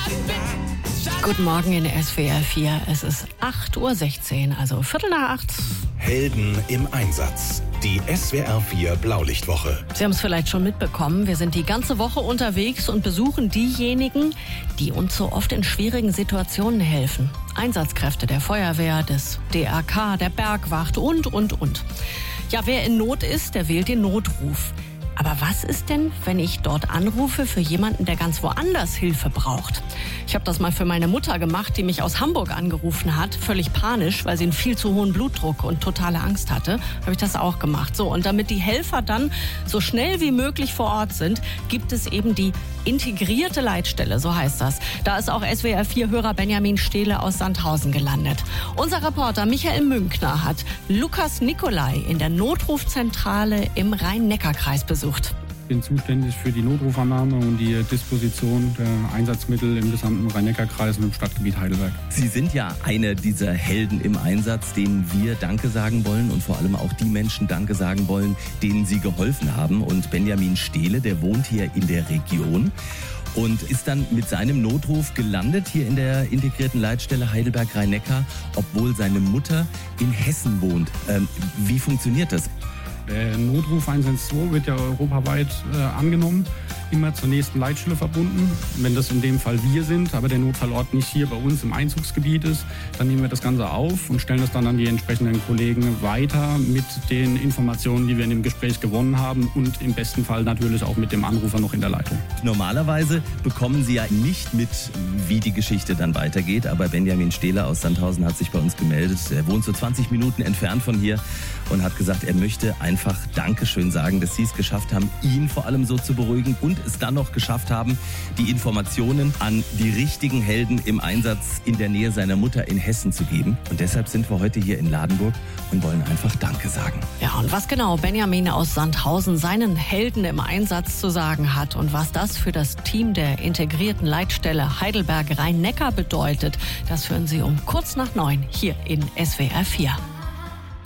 Guten Morgen in SWR 4. Es ist 8:16 Uhr, also 7:45. Helden im Einsatz. Die SWR 4 Blaulichtwoche. Sie haben es vielleicht schon mitbekommen. Wir sind die ganze Woche unterwegs und besuchen diejenigen, die uns so oft in schwierigen Situationen helfen. Einsatzkräfte der Feuerwehr, des DRK, der Bergwacht und. Ja, wer in Not ist, der wählt den Notruf. Aber was ist denn, wenn ich dort anrufe für jemanden, der ganz woanders Hilfe braucht? Ich habe das mal für meine Mutter gemacht, die mich aus Hamburg angerufen hat, völlig panisch, weil sie einen viel zu hohen Blutdruck und totale Angst hatte. Habe ich das auch gemacht. So, und damit die Helfer dann so schnell wie möglich vor Ort sind, gibt es eben die integrierte Leitstelle, so heißt das. Da ist auch SWR 4-Hörer Benjamin Stehle aus Sandhausen gelandet. Unser Reporter Michael Münkner hat Lukas Nicolai in der Notrufzentrale im Rhein-Neckar-Kreis besucht. Ich bin zuständig für die Notrufannahme und die Disposition der Einsatzmittel im gesamten Rhein-Neckar-Kreis und im Stadtgebiet Heidelberg. Sie sind ja einer dieser Helden im Einsatz, denen wir Danke sagen wollen und vor allem auch die Menschen Danke sagen wollen, denen Sie geholfen haben. Und Benjamin Stehle, der wohnt hier in der Region und ist dann mit seinem Notruf gelandet hier in der integrierten Leitstelle Heidelberg-Rhein-Neckar, obwohl seine Mutter in Hessen wohnt. Wie funktioniert das? Der Notruf 112 wird ja europaweit angenommen, immer zur nächsten Leitstelle verbunden. Wenn das in dem Fall wir sind, aber der Notfallort nicht hier bei uns im Einzugsgebiet ist, dann nehmen wir das Ganze auf und stellen das dann an die entsprechenden Kollegen weiter mit den Informationen, die wir in dem Gespräch gewonnen haben und im besten Fall natürlich auch mit dem Anrufer noch in der Leitung. Normalerweise bekommen Sie ja nicht mit, wie die Geschichte dann weitergeht, aber Benjamin Stehle aus Sandhausen hat sich bei uns gemeldet. Er wohnt so 20 Minuten entfernt von hier und hat gesagt, er möchte einfach Dankeschön sagen, dass Sie es geschafft haben, ihn vor allem so zu beruhigen und es dann noch geschafft haben, die Informationen an die richtigen Helden im Einsatz in der Nähe seiner Mutter in Hessen zu geben. Und deshalb sind wir heute hier in Ladenburg und wollen einfach Danke sagen. Ja, und was genau Benjamin aus Sandhausen seinen Helden im Einsatz zu sagen hat und was das für das Team der integrierten Leitstelle Heidelberg-Rhein-Neckar bedeutet, das hören Sie um kurz nach 9 hier in SWR 4.